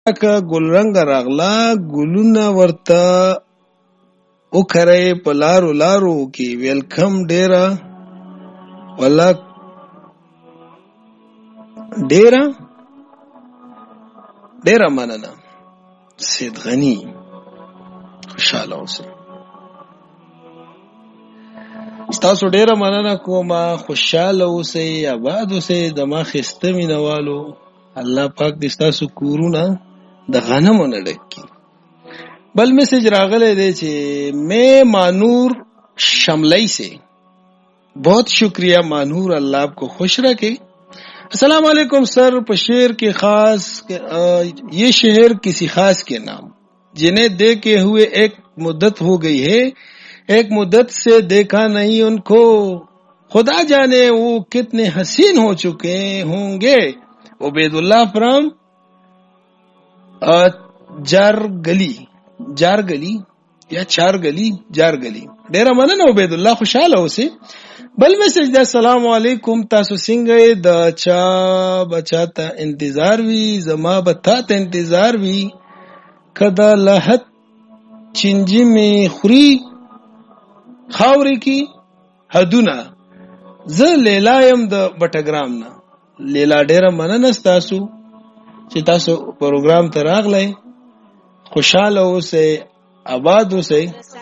که ګلرنګ راغلا ګلونه ورته وکړی په لارو لارو کې ویلکم ډیره ولا ډیره مننه سید غنی خوشاله اوسئ ستاسو ډیره مننه کومه خوشاله اوسئ آباد اوسئ زما ښایسته مینوالو الله پاک دې ستاسو کورونه د غنمو نه ډک کړي بل میسج راغلی دی چې میں مانور شملئی سے بہت شکریہ مانور اللہ آپ کو خوش رکھے السلام علیکم سر پشیر کے خاص یہ شہر کسی خاص کے نام جنہیں دیکھے ہوئے ایک مدت ہو گئی ہے ایک مدت سے دیکھا نہیں ان کو خدا جانے وہ کتنے حسین ہو چکے ہوں گے عبید اللہ فرام جارگلی یا چارگلی جارگلی ډیره مننه عبید الله خوشاله اوسئ بل میسج دا السلام علیکم تاسو څنګه د چا بچا ته انتظار وی زما به تا ته انتظار وی کدا لحد چنجي می خوري خاوري کی حدونه زه لیلا يم د بټګرام نه لیلا ډیره مننه تاسو چې تاسو پروګرام ته راغلی خوشاله اوسئ آباد اوسئ